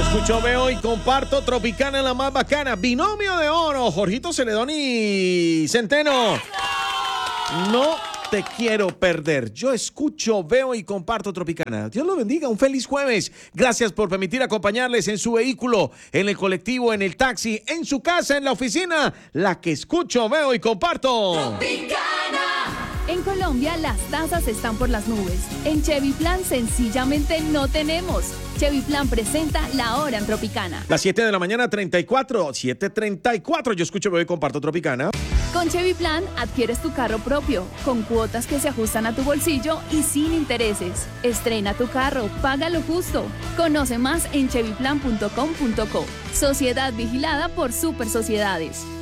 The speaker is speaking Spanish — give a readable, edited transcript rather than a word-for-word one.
Escucho, veo y comparto Tropicana, la más bacana. Binomio de oro, Jorgito Celedón y Centeno. No te quiero perder. Yo escucho, veo y comparto Tropicana. Dios lo bendiga, un feliz jueves. Gracias por permitir acompañarles en su vehículo, en el colectivo, en el taxi, en su casa, en la oficina. La que escucho, veo y comparto. Tropicana. En Colombia las tasas están por las nubes. En Chevy Plan sencillamente no tenemos. Chevy Plan presenta La Hora en Tropicana. Las 7 de la mañana, 34, 7:34. Yo escucho, veo y comparto Tropicana. Con Chevy Plan adquieres tu carro propio, con cuotas que se ajustan a tu bolsillo y sin intereses. Estrena tu carro, paga lo justo. Conoce más en chevyplan.com.co. Sociedad vigilada por Super Sociedades.